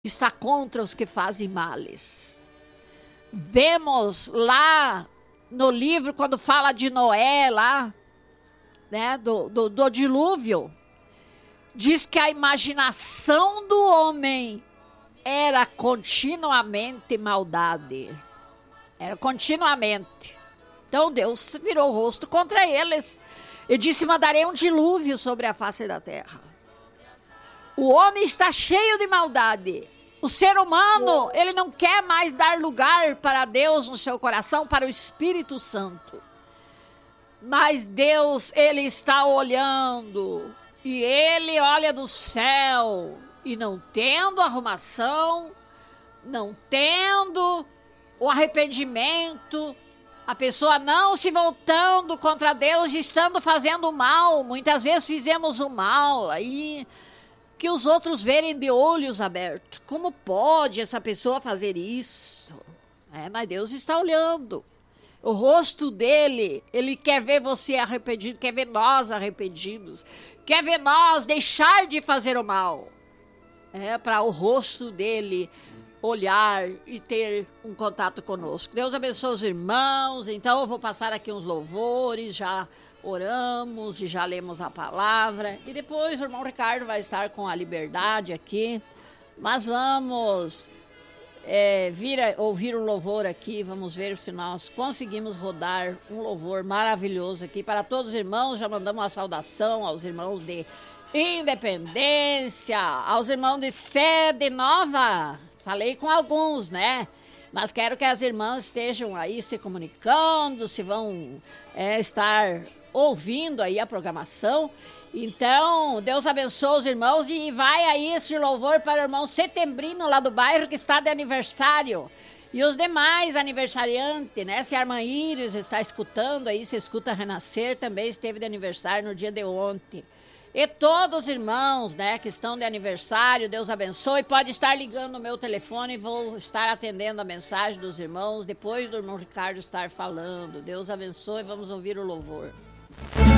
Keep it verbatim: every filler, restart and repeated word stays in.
está contra os que fazem males. Vemos lá no livro, quando fala de Noé, lá, né, do, do, do dilúvio, diz que a imaginação do homem era continuamente maldade. Era continuamente. Então Deus virou o rosto contra eles e disse: mandarei um dilúvio sobre a face da terra. O homem está cheio de maldade. O ser humano, ele não quer mais dar lugar para Deus no seu coração, para o Espírito Santo. Mas Deus, ele está olhando, e ele olha do céu, e não tendo arrumação, não tendo o arrependimento, a pessoa não se voltando contra Deus, estando fazendo o mal. Muitas vezes fizemos o mal, aí que os outros verem de olhos abertos. Como pode essa pessoa fazer isso? É, mas Deus está olhando. O rosto dele, ele quer ver você arrependido, quer ver nós arrependidos, quer ver nós deixar de fazer o mal. É para o rosto dele olhar e ter um contato conosco. Deus abençoe os irmãos. Então eu vou passar aqui uns louvores, já oramos e já lemos a palavra. E depois o irmão Ricardo vai estar com a liberdade aqui. Mas vamos é, vir a, ouvir um louvor aqui. Vamos ver se nós conseguimos rodar um louvor maravilhoso aqui para todos os irmãos. Já mandamos uma saudação aos irmãos de Independência, aos irmãos de Sede Nova. Falei com alguns, né? Mas quero que as irmãs estejam aí se comunicando, se vão é, estar ouvindo aí a programação. Então, Deus abençoe os irmãos e vai aí esse louvor para o irmão Setembrino lá do bairro que está de aniversário. E os demais aniversariantes, né? Se a irmã Iris está escutando aí, se escuta Renascer, também esteve de aniversário no dia de ontem. E todos os irmãos, né, que estão de aniversário, Deus abençoe. Pode estar ligando no meu telefone e vou estar atendendo a mensagem dos irmãos depois do irmão Ricardo estar falando. Deus abençoe, vamos ouvir o louvor.